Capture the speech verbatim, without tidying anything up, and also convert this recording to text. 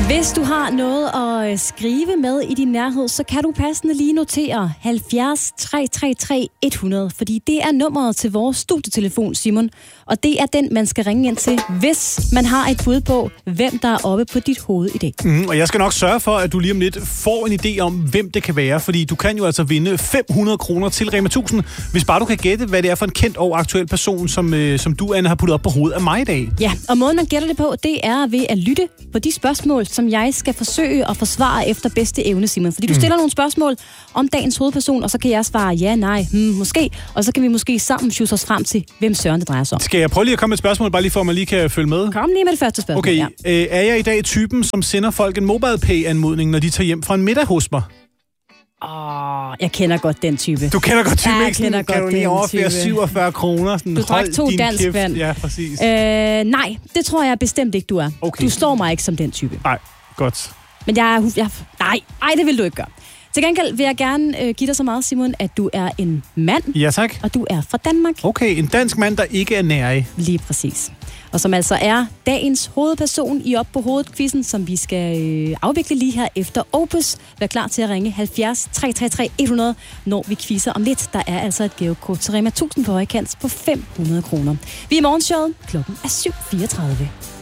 Hvis du har noget at skrive med i din nærhed, så kan du passende lige notere halvfjerds tre tre tre hundrede, fordi det er nummeret til vores studietelefon, Simon. Og det er den, man skal ringe ind til, hvis man har et bud på, hvem der er oppe på dit hoved i dag. Mm, og jeg skal nok sørge for, at du lige om lidt får en idé om, hvem det kan være, fordi du kan jo altså vinde fem hundrede kroner til Rema tusind, hvis bare du kan gætte, hvad det er for en kendt og aktuel person, som, øh, som du, Anne, har puttet op på hovedet af mig i dag. Ja, og måden man gætter det på, det er ved at lytte på de spørgsmål, som jeg skal forsøge at forsvare efter bedste evne, Simon. Fordi du stiller mm. nogle spørgsmål om dagens hovedperson, og så kan jeg svare ja, nej, hmm, måske. Og så kan vi måske sammen sjusse os frem til, hvem søren det drejer sig om. Skal jeg prøve lige at komme med et spørgsmål, bare lige for at man lige kan følge med? Kom lige med det første spørgsmål. Okay, ja. øh, er jeg i dag typen, som sender folk en MobilePay-anmodning, når de tager hjem fra en middag hos mig? Åh, jeg kender godt den type. Du kender godt typen, ja, ikke? Sådan, kender kan godt du lige overføre type. syvogfyrre kroner? Sådan, du drak to dansk kæft. vand. Ja, præcis. Øh, nej, det tror jeg bestemt ikke, du er. Okay. Du står mig ikke som den type. Nej, godt. Men jeg er... Jeg, nej, nej, det vil du ikke gøre. Til gengæld vil jeg gerne øh, give dig så meget, Simon, at du er en mand. Ja, tak. Og du er fra Danmark. Okay, en dansk mand, der ikke er nærig. Lige præcis. Og som altså er dagens hovedperson i Op på Hovedet-quizzen, som vi skal øh, afvikle lige her efter Opus. Vær klar til at ringe halvfjerds tre tre tre hundrede, når vi quizzer om lidt. Der er altså et gavekort til Rema tusind på højkant på fem hundrede kroner. Vi er i morgenshowet. Klokken er syv fireogtredive.